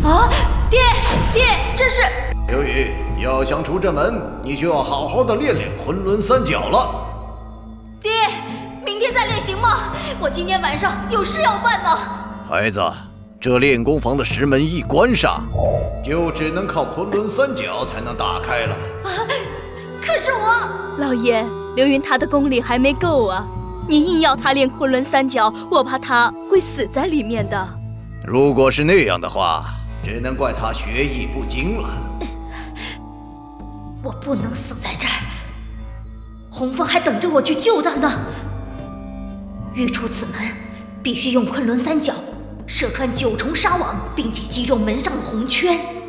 啊，爹，这是…… 刘宇，要想出这门，你就要好好的练练昆仑三角了。 爹，明天再练行吗？我今天晚上有事要办呢。 孩子，这练功房的石门一关上，就只能靠昆仑三角才能打开了。 可是我…… 老爷，刘云他的功力还没够啊，你硬要他练昆仑三角，我怕他会死在里面的。 如果是那样的话，只能怪他学艺不精了。 我不能死在这儿，洪峰还等着我去救他呢。欲出此门，必须用昆仑三角射穿9重纱网，并且击中门上的红圈。